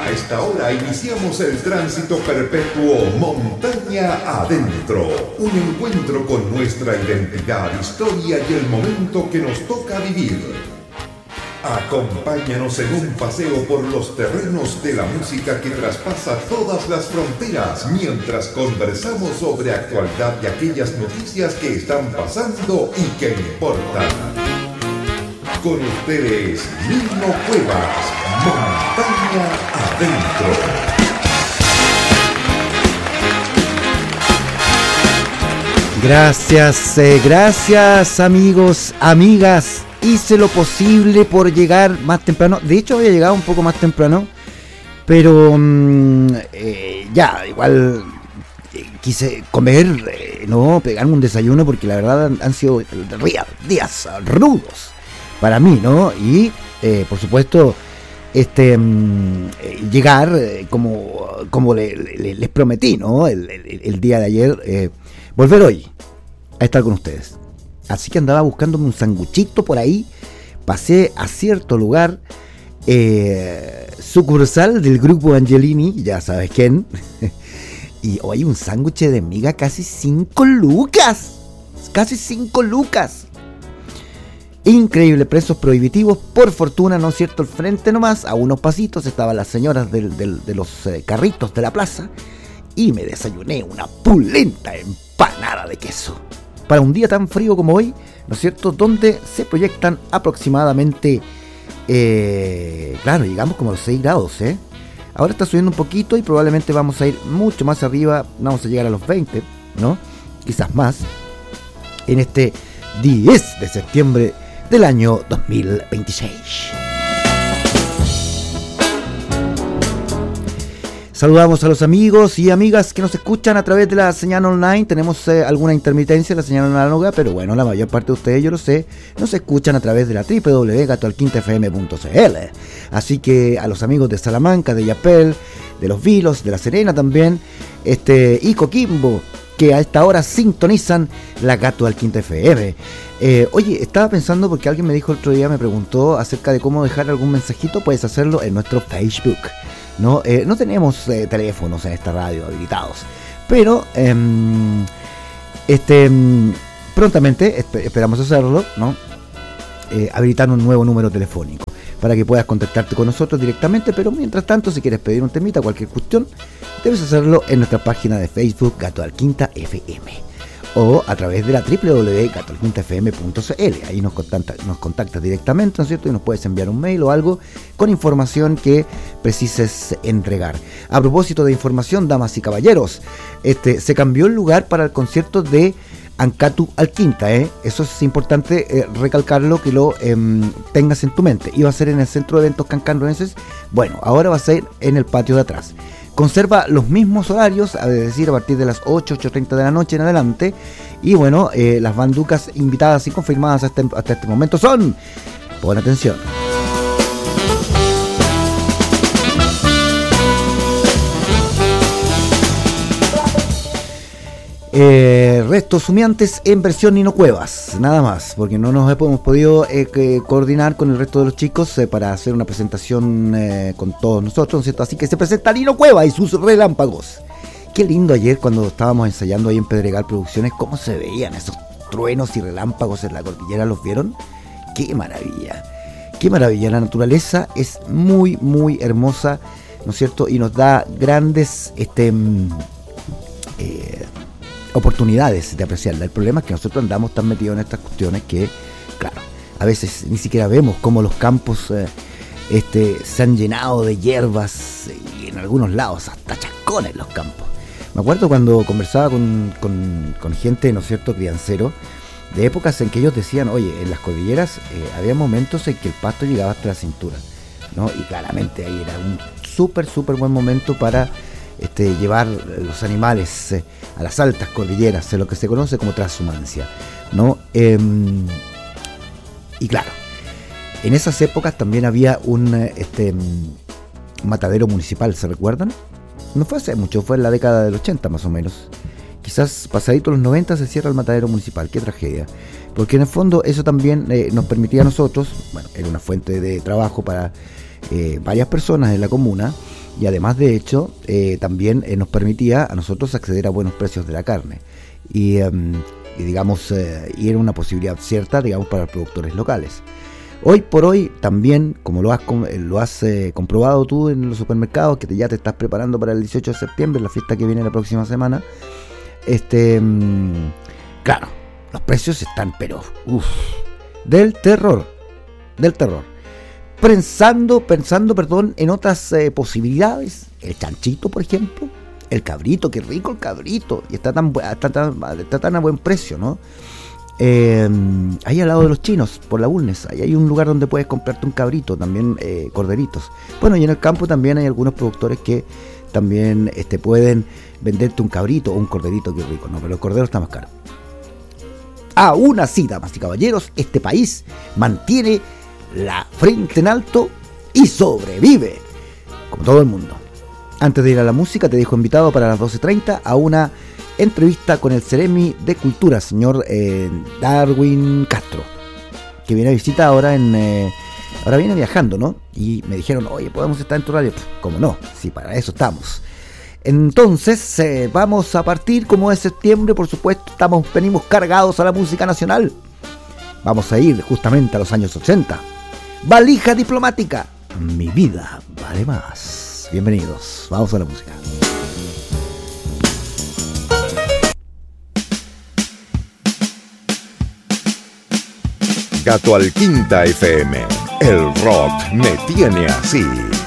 A esta hora iniciamos el tránsito perpetuo Montaña Adentro, un encuentro con nuestra identidad, historia y el momento que nos toca vivir. Acompáñanos en un paseo por los terrenos de la música que traspasa todas las fronteras mientras conversamos sobre actualidad y aquellas noticias que están pasando y que importan. Con ustedes, Nino Cuevas, Montaña Adentro. Gracias amigos, amigas. Hice lo posible por llegar más temprano. De hecho había llegado un poco más temprano, pero ya, igual quise comer, no pegarme un desayuno, porque la verdad han sido días rudos para mí, ¿no? Y por supuesto llegar como les prometí, ¿no? El día de ayer, volver hoy a estar con ustedes. Así que andaba buscándome un sanguchito por ahí. Pasé a cierto lugar, sucursal del grupo Angelini, ya sabes quién. Y hoy un sándwich de miga, casi 5 lucas. Casi 5 lucas. Increíble, precios prohibitivos. Por fortuna, ¿no es cierto? Al frente nomás, a unos pasitos, estaban las señoras de los carritos de la plaza. Y me desayuné una pulenta empanada de queso. Para un día tan frío como hoy, ¿no es cierto?, donde se proyectan aproximadamente, claro, llegamos como a los 6 grados, ¿eh? Ahora está subiendo un poquito y probablemente vamos a ir mucho más arriba, vamos a llegar a los 20, ¿no? Quizás más, en este 10 de septiembre del año 2026. Saludamos a los amigos y amigas que nos escuchan a través de la señal online. Tenemos alguna intermitencia en la señal análoga, pero bueno, la mayor parte de ustedes, yo lo sé, nos escuchan a través de la www.gatoalquintafm.cl. Así que a los amigos de Salamanca, de Yapel, de Los Vilos, de La Serena también, y Coquimbo, que a esta hora sintonizan la Gato al Quinta FM. Oye, estaba pensando, porque alguien me dijo el otro día, me preguntó acerca de cómo dejar algún mensajito. Puedes hacerlo en nuestro Facebook. No tenemos teléfonos en esta radio habilitados, pero prontamente esperamos hacerlo, ¿no? Habilitar un nuevo número telefónico para que puedas contactarte con nosotros directamente. Pero mientras tanto, si quieres pedir un temita, cualquier cuestión, debes hacerlo en nuestra página de Facebook Gato al Quinta FM, o a través de la www.gatoalquintafm.cl. Ahí nos contactas directamente, ¿no es cierto? Y nos puedes enviar un mail o algo con información que precises entregar. A propósito de información, damas y caballeros, se cambió el lugar para el concierto de Ancatu al Quinta, Eso es importante recalcarlo, que lo tengas en tu mente. Iba a ser en el centro de eventos cancanroenses. Bueno, ahora va a ser en el patio de atrás. Conserva los mismos horarios, es decir, a partir de las 8:30 de la noche en adelante. Y bueno, las banducas invitadas y confirmadas hasta este momento son... Pon atención. Restos humeantes en versión Nino Cuevas, nada más, porque no nos hemos podido coordinar con el resto de los chicos para hacer una presentación con todos nosotros, ¿cierto? Así que se presenta Nino Cuevas y sus relámpagos. Qué lindo ayer cuando estábamos ensayando ahí en Pedregal Producciones, cómo se veían esos truenos y relámpagos en la cordillera, ¿los vieron? ¡Qué maravilla! ¡Qué maravilla! La naturaleza es muy, muy hermosa, ¿no es cierto? Y nos da grandes oportunidades de apreciarla. El problema es que nosotros andamos tan metidos en estas cuestiones que, claro, a veces ni siquiera vemos cómo los campos se han llenado de hierbas, y en algunos lados hasta chascones los campos. Me acuerdo cuando conversaba con gente, ¿no es cierto?, criancero, de épocas en que ellos decían, oye, en las cordilleras había momentos en que el pasto llegaba hasta la cintura, ¿no? Y claramente ahí era un súper buen momento para llevar los animales a las altas cordilleras, lo que se conoce como transhumancia, ¿no? Y claro, en esas épocas también había un matadero municipal, ¿se recuerdan? No fue hace mucho, fue en la década del 80 más o menos. Quizás pasadito los 90 se cierra el matadero municipal. Qué tragedia, porque en el fondo eso también nos permitía a nosotros, bueno, era una fuente de trabajo para varias personas en la comuna, y además de hecho también nos permitía a nosotros acceder a buenos precios de la carne y digamos y era una posibilidad cierta, digamos, para los productores locales. Hoy por hoy también, como lo has comprobado tú en los supermercados, que ya te estás preparando para el 18 de septiembre, la fiesta que viene la próxima semana, claro, los precios están pero del terror. Pensando, en otras posibilidades, el chanchito, por ejemplo, el cabrito, qué rico el cabrito, y está tan a buen precio, ¿no? Ahí al lado de los chinos, por la Bulnes, ahí hay un lugar donde puedes comprarte un cabrito, también corderitos. Bueno, y en el campo también hay algunos productores que también pueden venderte un cabrito o un corderito, qué rico, ¿no? Pero el cordero está más caro. Aún así, damas y caballeros, este país mantiene la frente en alto y sobrevive, como todo el mundo. Antes de ir a la música, te dejo invitado para las 12:30 a una entrevista con el Ceremi de Cultura, señor Darwin Castro, que viene a visita ahora ahora viene viajando, ¿no? Y me dijeron, oye, ¿podemos estar en tu radio? ¿Cómo no? Sí, para eso estamos. Entonces, vamos a partir, como es septiembre, por supuesto, venimos cargados a la música nacional. Vamos a ir justamente a los años 80. Valija diplomática. Mi vida vale más. Bienvenidos. Vamos a la música. Gato al Quinta FM. El rock me tiene así.